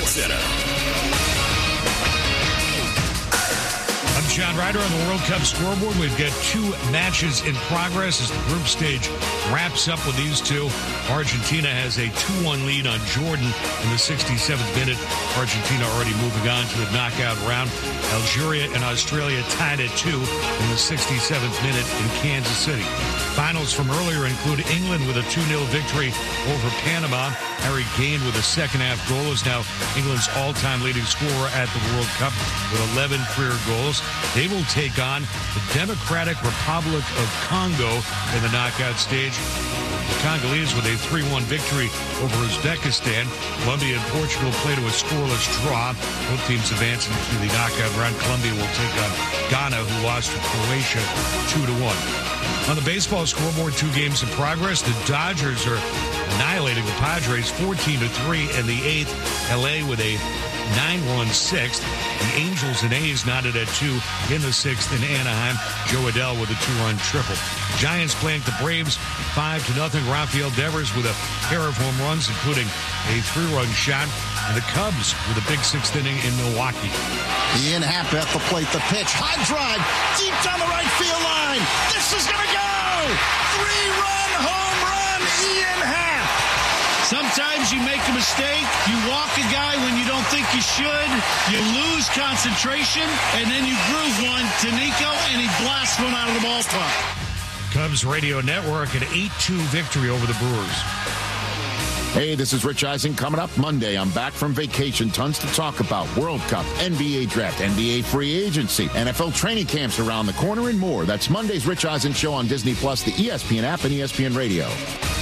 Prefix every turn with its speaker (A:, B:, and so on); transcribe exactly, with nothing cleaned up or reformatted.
A: Center.
B: I'm John Ryder on the World Cup scoreboard. We've got two matches in progress as the group stage wraps up with these two. Argentina has a two one lead on Jordan in the sixty-seventh minute. Argentina already moving on to the knockout round. Algeria and Australia tied at two in the sixty-seventh minute in Kansas City. Finals from earlier include England with a two nil victory over Panama. Harry Kane with a second-half goal is now England's all-time leading scorer at the World Cup with eleven career goals. They will take on the Democratic Republic of Congo in the knockout stage. The Congolese with a three one victory over Uzbekistan. Colombia and Portugal play to a scoreless draw. Both teams advancing to the knockout round. Colombia will take on Ghana, who lost to Croatia two to one. On the baseball scoreboard, two games in progress. The Dodgers are annihilating the Padres fourteen to three in the eighth. L A with a nine run sixth. The Angels and A's knotted at two in the sixth in Anaheim. Joe Adell with a two run triple. Giants playing the Braves five to nothing. Rafael Devers with a pair of home runs, including a three run shot. And the Cubs with a big sixth inning in Milwaukee.
C: Ian Happ at the plate. The pitch. High drive. Deep down the right field line. This is going to go. Three-run home run, Ian Happ.
D: Sometimes you make a mistake. You walk a guy when you don't think you should. You lose concentration, and then you groove one to Nico, and he blasts one out of the ballpark.
B: Cubs Radio Network, an eight two victory over the Brewers.
C: Hey, this is Rich Eisen. Coming up Monday, I'm back from vacation. Tons to talk about. World Cup, N B A Draft, N B A Free Agency, N F L training camps around the corner, and more. That's Monday's Rich Eisen Show on Disney Plus, the E S P N app, and E S P N Radio.